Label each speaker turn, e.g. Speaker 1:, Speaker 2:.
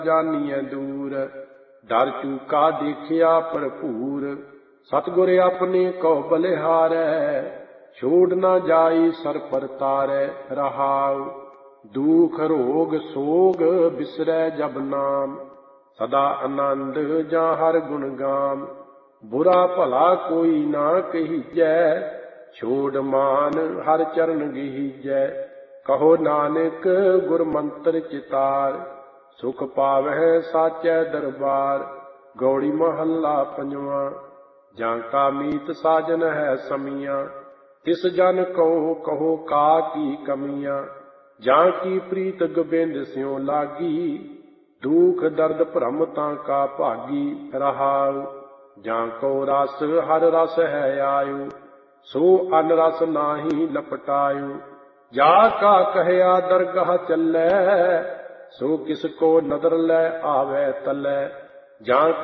Speaker 1: ਜਾਨੀਐ ਦੂਰ। ਡਰ ਚੂਕਾ ਦੇਖਿਆ ਭਰਪੂਰ, ਸਤਿਗੁਰ ਆਪਣੇ ਕੋ ਬਲਿਹਾਰੈ। ਛੋੜ ਨਾ ਜਾਈ ਸਰ ਪਰ ਤਾਰੈ ਰਹਾਉ। ਦੁਖ ਰੋਗ ਸੋਗ ਬਿਸਰੈ ਜਬ ਨਾਮ, ਸਦਾ ਆਨੰਦ ਜਾਂ ਹਰ ਗੁਣ ਗਾਮ। ਬੁਰਾ ਭਲਾ ਕੋਈ ਨਾ ਕਹੀਜੈ, ਛੋੜ ਮਾਨ ਹਰ ਚਰਨ ਗੀਜੈ। ਕਹੋ ਨਾਨਕ ਗੁਰ ਮੰਤਰ ਚਿਤਾਰ, ਸੁਖ ਪਾਵਹਿ ਸਾਚੈ ਦਰਬਾਰ। ਗੌੜੀ ਮਹੱਲਾ ਪੰਜਵਾਂ। ਜਾਂ ਕਾ ਮੀਤ ਸਾਜਨ ਹੈ ਸਮੀਆਂ, ਤਿਸ ਜਨ ਕਉ ਕਹੋ ਕਾ ਕੀ ਕਮੀਆਂ। ਜਾਂ ਕੀ ਪ੍ਰੀਤ ਗੋਬਿੰਦ ਸਿਉ ਲਾਗੀ, ਦੁਖ ਦਰਦ ਭਰਮ ਤਾਂ ਕਾ ਭਾਗੀ ਰਹਾਉ। ਜਾਂ ਕੋ ਰਸ ਹਰ ਰਸ ਹੈ ਆਯੂ, ਸੋ ਅਨ ਰਸ ਨਾਹੀ ਲਪਟਾਯੂ। ਜਾ ਕਾ ਕਹਿਆ ਦਰਗਾਹ ਚੱਲੈ, ਸੋ ਕਿਸ ਕੋ ਨਦਰ ਲੈ ਆਵੈ ਤਲੈ। ਜਾਂ